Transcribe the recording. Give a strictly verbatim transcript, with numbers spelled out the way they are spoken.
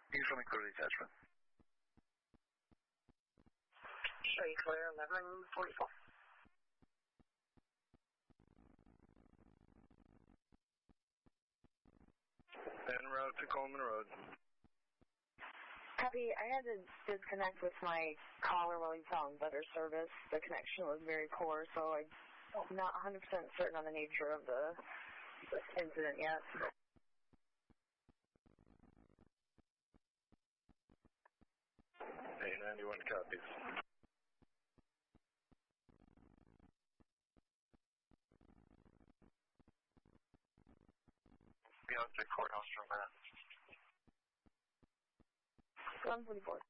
You show me clear detachment. Show you clear, eleven forty-four. En route to Coleman Road. Copy. I had to disconnect with my caller while he was on better service. The connection was very poor, so I'm not one hundred percent certain on the nature of the incident yet. eight ninety-one copies. Be out to the courthouse for a minute. eleven forty-four.